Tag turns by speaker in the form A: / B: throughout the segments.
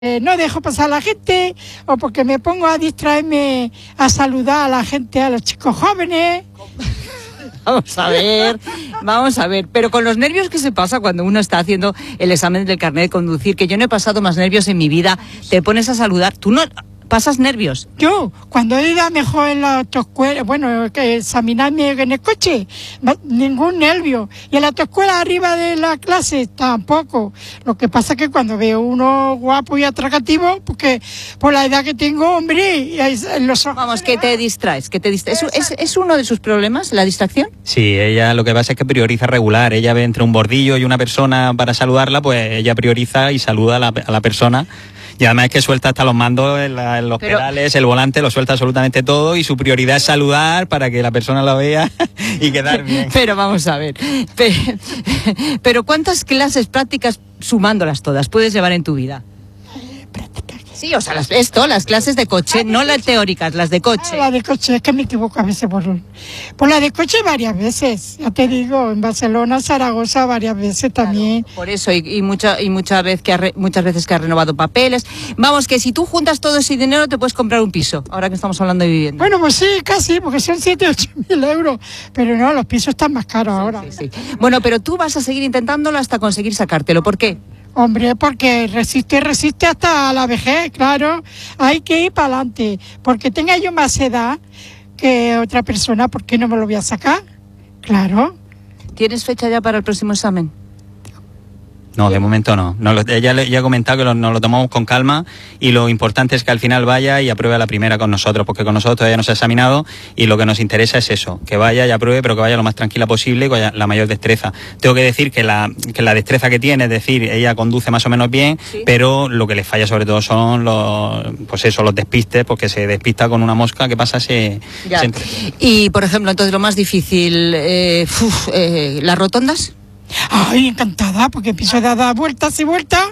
A: No dejo pasar a la gente o porque me pongo a distraerme a saludar a la gente, a los chicos jóvenes.
B: Vamos a ver, pero con los nervios que se pasa cuando uno está haciendo el examen del carnet de conducir, que yo no he pasado más nervios en mi vida, te pones a saludar, tú no pasas nervios.
A: Yo, cuando he ido mejor en la autoescuela, bueno, que examinarme en el coche, ningún nervio. Y en la autoescuela arriba de la clase tampoco. Lo que pasa es que cuando veo uno guapo y atractivo, porque por la edad que tengo, hombre, y los ojos...
B: Vamos, que te distraes, ¿Es uno de sus problemas, la distracción?
C: Sí, ella lo que pasa es que prioriza regular. Ella ve entre un bordillo y una persona para saludarla, pues ella prioriza y saluda a la persona. Y además es que suelta hasta los mandos, los pedales, el volante, lo suelta absolutamente todo y su prioridad es saludar para que la persona lo vea y quedar bien.
B: Pero vamos a ver, pero ¿cuántas clases prácticas, sumándolas todas, puedes llevar en tu vida? Sí, o sea, las clases de coche, no las teóricas, las de coche.
A: La de coche, es que me equivoco a veces por la de coche varias veces, ya te digo, en Barcelona, Zaragoza varias veces también.
B: Claro, por eso, y muchas veces que has renovado papeles. Vamos, que si tú juntas todo ese dinero te puedes comprar un piso, ahora que estamos hablando de vivienda.
A: Bueno, pues sí, casi, porque son 7.000 o 8.000 euros, pero no, los pisos están más caros ahora.
B: Sí. Bueno, pero tú vas a seguir intentándolo hasta conseguir sacártelo, ¿por qué?
A: Hombre, porque resiste hasta la vejez, claro. Hay que ir para adelante. Porque tenga yo más edad que otra persona, ¿por qué no me lo voy a sacar? Claro.
B: ¿Tienes fecha ya para el próximo examen?
C: No, de momento no. Ella ha comentado que nos lo tomamos con calma y lo importante es que al final vaya y apruebe a la primera con nosotros, porque con nosotros todavía no se ha examinado y lo que nos interesa es eso, que vaya y apruebe, pero que vaya lo más tranquila posible y con la mayor destreza. Tengo que decir que la destreza que tiene, es decir, ella conduce más o menos bien, sí, pero lo que le falla sobre todo son los despistes, porque se despista con una mosca que pasa
B: Y, por ejemplo, entonces lo más difícil, las rotondas.
A: Ay, encantada, porque empiezo a dar vueltas y vueltas.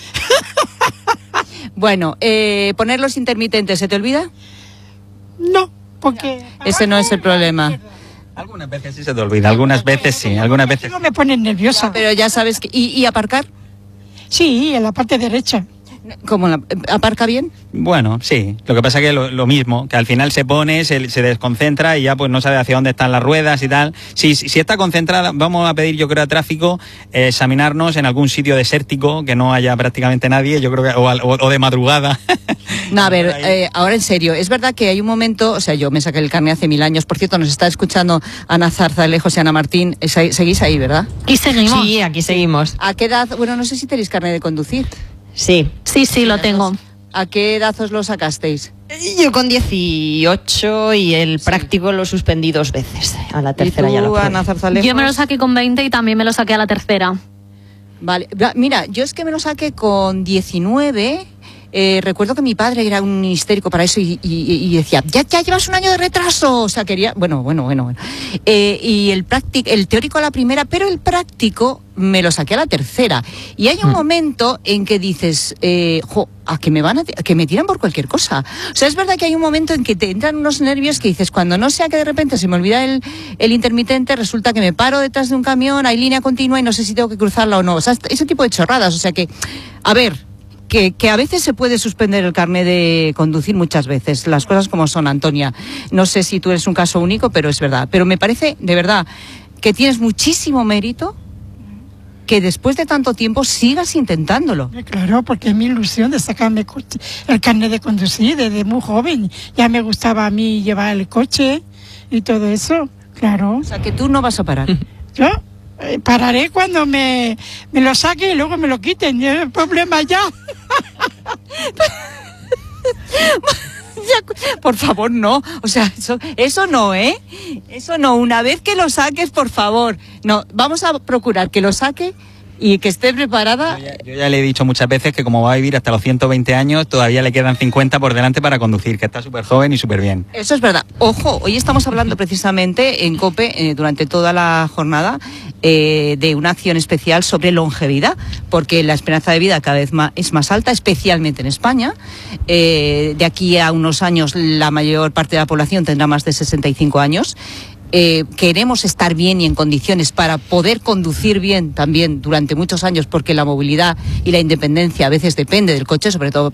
B: Bueno, poner los intermitentes, ¿se te olvida?
A: No, porque...
B: Ese no es el problema.
C: Algunas veces sí se te olvida, algunas veces sí, algunas veces...
A: Me ponen nerviosa.
B: Pero ya sabes que... ¿Y aparcar?
A: Sí, en la parte derecha.
B: ¿Cómo? ¿Aparca bien?
C: Bueno, sí. Lo que pasa es que lo mismo, que al final se pone, se desconcentra y ya pues no sabe hacia dónde están las ruedas y tal. Si está concentrada, vamos a pedir, yo creo, a tráfico examinarnos en algún sitio desértico que no haya prácticamente nadie, yo creo que o de madrugada.
B: No, a ver, ahora en serio, es verdad que hay un momento, o sea, yo me saqué el carnet hace 1000 años, por cierto, nos está escuchando Ana Zarzalejos y Ana Martín, seguís ahí, ¿verdad?
D: Aquí seguimos.
E: Sí, aquí seguimos.
B: ¿A qué edad? Bueno, no sé si tenéis carnet de conducir.
E: Sí.
D: Sí, lo tengo.
B: ¿A qué edad os lo sacasteis?
E: Yo con 18 y el práctico lo suspendí 2 veces. A la tercera ya lo
B: Ana Zarzalejos?
D: Yo me lo saqué con 20 y también me lo saqué a la tercera.
B: Vale, mira, yo es que me lo saqué con 19. Recuerdo que mi padre era un histérico para eso y decía, ya llevas 1 año de retraso. O sea, quería... Bueno. Y el teórico a la primera, pero el práctico me lo saqué a la tercera. Y hay un momento en que dices, a que me tiran por cualquier cosa. O sea, es verdad que hay un momento en que te entran unos nervios que dices, cuando no sea que de repente se me olvida el intermitente, resulta que me paro detrás de un camión, hay línea continua y no sé si tengo que cruzarla o no. O sea, ese tipo de chorradas. O sea que, a ver... Que a veces se puede suspender el carnet de conducir, muchas veces, las cosas como son, Antonia. No sé si tú eres un caso único, pero es verdad. Pero me parece, de verdad, que tienes muchísimo mérito que después de tanto tiempo sigas intentándolo.
A: Claro, porque es mi ilusión de sacarme el carnet de conducir desde muy joven. Ya me gustaba a mí llevar el coche y todo eso, claro.
B: O sea, que tú no vas a parar.
A: ¿Yo? Pararé cuando me lo saque y luego me lo quiten. No hay problema ya.
B: Por favor, no. O sea, eso no, ¿eh? Eso no. Una vez que lo saques, por favor. No, vamos a procurar que lo saque y que esté preparada.
C: Yo ya le he dicho muchas veces que como va a vivir hasta los 120 años, todavía le quedan 50 por delante para conducir, que está súper joven y súper bien.
B: Eso es verdad. Ojo, hoy estamos hablando precisamente en COPE, durante toda la jornada, de una acción especial sobre longevidad, porque la esperanza de vida cada vez es más alta, especialmente en España. De aquí a unos años la mayor parte de la población tendrá más de 65 años. queremos estar bien y en condiciones para poder conducir bien también durante muchos años, porque la movilidad y la independencia a veces depende del coche, sobre todo